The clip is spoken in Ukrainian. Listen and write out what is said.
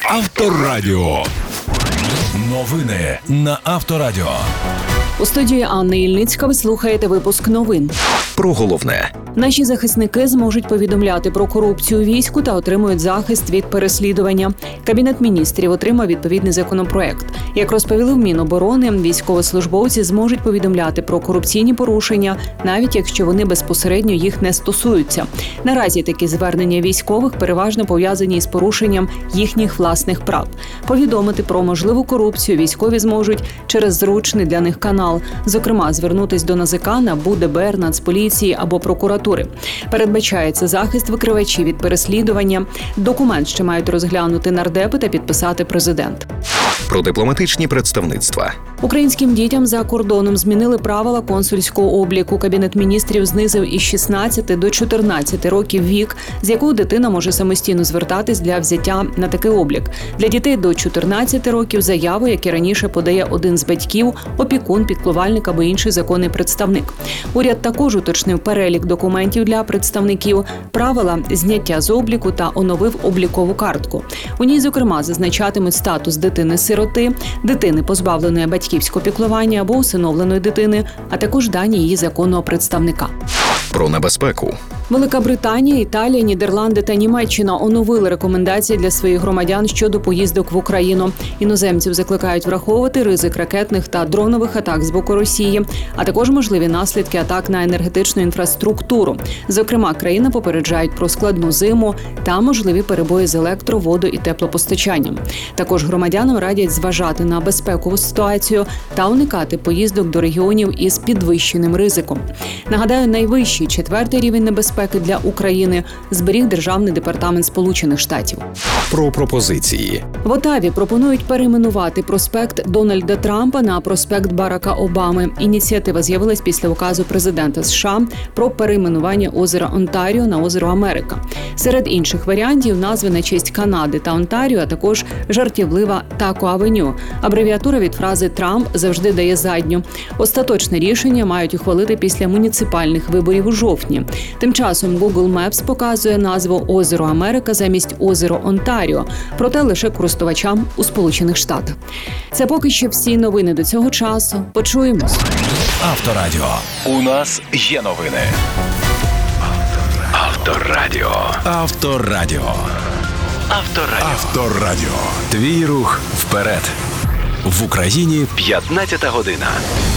Авторадіо. Новини на Авторадіо. У студії Анна Ільницька ви слухаєте випуск новин. Про головне. Наші захисники зможуть повідомляти про корупцію у війську та отримують захист від переслідування. Кабінет міністрів отримав відповідний законопроект. Як розповіли в Міноборони, військовослужбовці зможуть повідомляти про корупційні порушення, навіть якщо вони безпосередньо їх не стосуються. Наразі такі звернення військових переважно пов'язані із порушенням їхніх власних прав. Повідомити про можливу корупцію військові зможуть через зручний для них канал. Зокрема, звернутись до НАЗК, НАБУ, ДБР, Нацполіції або прокуратури. Передбачається захист викривачів від переслідування. Документ ще мають розглянути нардепи та підписати президент. Про дипломатичні представництва. Українським дітям за кордоном змінили правила консульського обліку. Кабінет міністрів знизив із 16 до 14 років вік, з якого дитина може самостійно звертатись для взяття на такий облік. Для дітей до 14 років заяву, як і раніше, подає один з батьків, опікун, піклувальник або інший законний представник. Уряд також уточнив перелік документів для представників, правила зняття з обліку та оновив облікову картку. У ній, зокрема, зазначатимуть статус дитини-сироти, дитини, позбавленої батьківського піклування або усиновленої дитини, а також дані її законного представника. Про небезпеку. Велика Британія, Італія, Нідерланди та Німеччина оновили рекомендації для своїх громадян щодо поїздок в Україну. Іноземців закликають враховувати ризик ракетних та дронових атак з боку Росії, а також можливі наслідки атак на енергетичну інфраструктуру. Зокрема, країни попереджають про складну зиму та можливі перебої з електро-, водо- і теплопостачанням. Також громадянам радять зважати на безпекову ситуацію та уникати поїздок до регіонів із підвищеним ризиком. Нагадаю, найвищий 4-й рівень небезпеки для України зберіг Державний департамент Сполучених Штатів. Про пропозиції. В Отаві пропонують перейменувати проспект Дональда Трампа на проспект Барака Обами. Ініціатива з'явилась після указу президента США про перейменування озера Онтаріо на озеро Америка. Серед інших варіантів назви на честь Канади та Онтаріо, а також жартівлива Тако-Авеню. Абревіатура від фрази «Трамп» завжди дає задню. Остаточне рішення мають ухвалити після муніципальних виборів у жовтні. Тим часом Google Maps показує назву «Озеро Америка» замість «Озеро Онтаріо», проте лише користувачам у Сполучених Штатах. Це поки що всі новини до цього часу. Почуємось. Авторадіо. У нас є новини. Авторадіо. Авторадіо. Авторадіо. Авторадіо. Твій рух вперед. В Україні 15 година.